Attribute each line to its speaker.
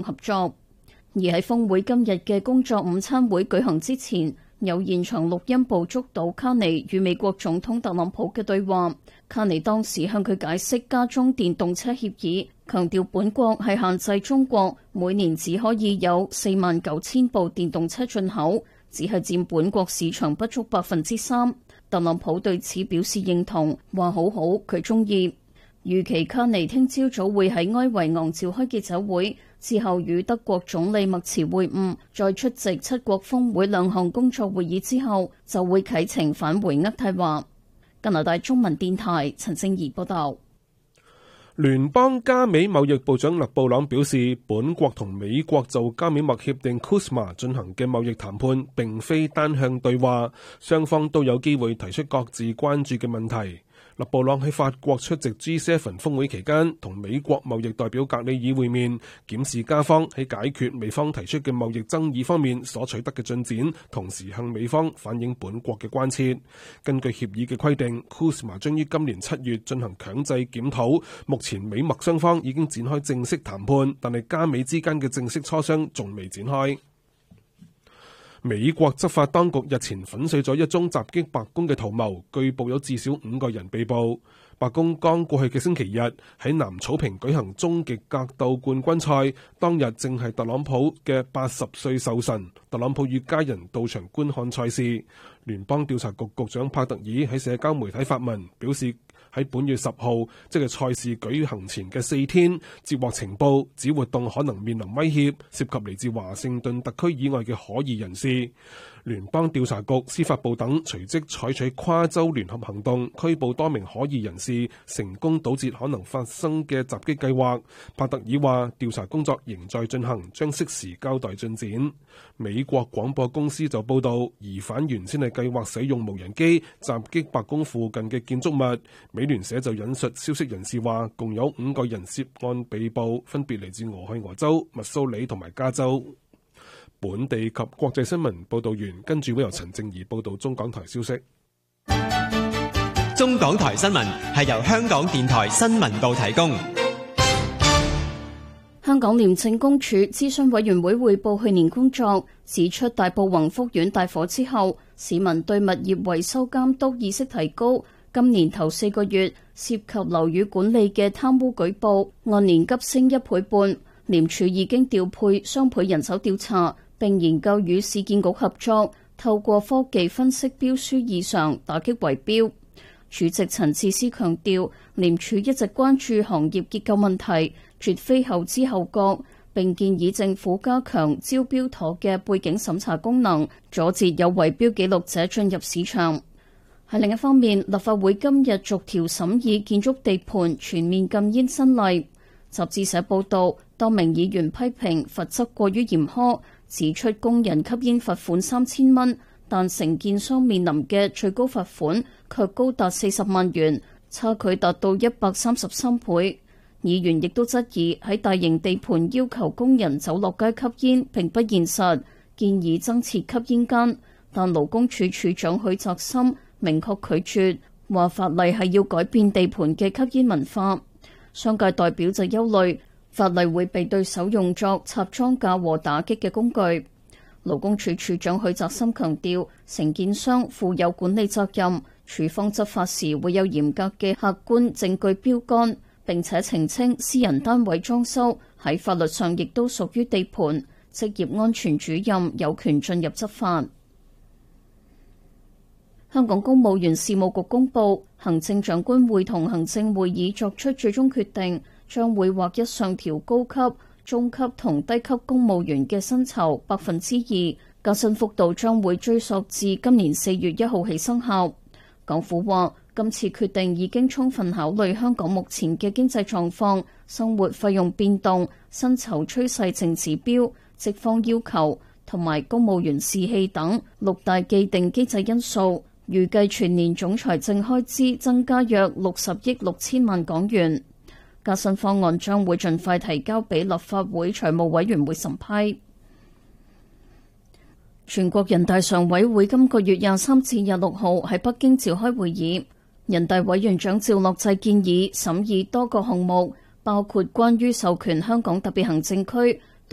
Speaker 1: 合作。而喺峰會今日嘅工作午餐會舉行之前，有現場錄音捕捉到卡尼與美國總統特朗普嘅對話。卡尼當時向佢解釋加中電動車協議，強調本國係限制中國每年只可以有49000部電動車進口，只係佔本國市場不足3%。特朗普對此表示認同，話好好，佢鍾意。預期卡尼聽朝早會喺埃維昂召開記者會，之後與德國總理默茨會晤，再出席七國峰會2項工作會議之後，就會啟程返回渥太華。加拿大中文電台陳靜怡報道。
Speaker 2: 聯邦加美貿易部長勒布朗表示，本國同美國就加美貿協定 CUSMA 進行嘅貿易談判並非單向對話，雙方都有機會提出各自關注嘅問題。勒布朗喺法國出席 G7 峰會期間，同美國貿易代表格里爾會面，檢視加方喺解決美方提出嘅貿易爭議方面所取得嘅進展，同時向美方反映本國嘅關切。根據協議嘅規定， CUSMA 將於今年7月進行強制檢討，目前美墨雙方已經展開正式談判，但係加美之間嘅正式磋商仲未展開。美國執法當局日前粉碎咗一宗襲擊白宮嘅圖謀，據報有至少5個人被捕。白宮剛過去嘅星期日喺南草坪舉行終極格鬥冠軍賽，當日正係特朗普嘅80歲壽辰，特朗普與家人到場觀看賽事。聯邦調查局局長帕特爾喺社交媒體發文表示，喺本月10號，即係賽事舉行前嘅4天，接獲情報，指活動可能面臨威脅，涉及嚟自華盛頓特區以外嘅可疑人士。聯邦調查局、司法部等隨即採取跨州聯合行動，拘捕多名可疑人士，成功堵截可能發生嘅襲擊計劃。帕特爾話，調查工作仍在進行，將適時交代進展。美國廣播公司就報道，疑犯原先係計劃使用無人機襲擊白宮附近嘅建築物。美聯社就引述消息人士話，共有5個人涉案被捕，分別嚟自俄亥俄州、密蘇里同埋加州。本地及國際新聞報道完，跟住會由陳靜怡報道中港台消息。
Speaker 3: 中港台新聞係由香港電台新聞部提供。
Speaker 1: 香港廉政公署諮詢委員會匯報去年工作，指出大埔宏福苑大火之後，市民對物業維修監督意識提高。今年頭4個月涉及樓宇管理嘅貪污舉報，按年急升1倍半。廉署已經調配雙倍人手調查，並研究與市建局合作，透過科技分析標書異常，打擊圍標。主席陳智思強調，廉署一直關注行業結構問題，絕非後知後覺，並建議政府加強招標妥嘅背景審查功能，阻截有圍標記錄者進入市場。喺另一方面，立法會今日逐條審議建築地盤全面禁煙新例。集誌社報道，多名議員批評罰則過於嚴苛，指出工人吸煙罰款3000蚊，但承建商面臨嘅最高罰款卻高達40萬元，差距達到133倍。議員亦都質疑喺大型地盤要求工人走落街吸煙並不現實，建議增設吸煙間，但勞工處處長許澤森明確拒絕，話法例係要改變地盤嘅吸煙文化。商界代表就憂慮，法例會被對手用作插贓架和打擊嘅工具。勞工處處長許澤森強調，承建商負有管理責任，處方執法時會有嚴格嘅客觀證據標桿，並且澄清私人單位裝修喺法律上亦都屬於地盤，職業安全主任有權進入執法。香港公務員事務局公布，行政長官會同行政會議作出最終決定，將會劃一上調高級、中級同低級公務員嘅薪酬2%，加薪幅度將會追溯至今年4月1號起生效。港府話，今次決定已經充分考慮香港目前嘅經濟狀況、生活費用變動、薪酬趨勢淨指標、職方要求同埋公務員士氣等6大既定機制因素。預計全年總財政開支增加約60億6千萬港元。加薪方案將會盡快提交俾立法會財務委員會審批。全國人大常委會今個月23至26號喺北京召開會議，人大委員長趙樂際建議審議多個項目，包括關於授權香港特別行政區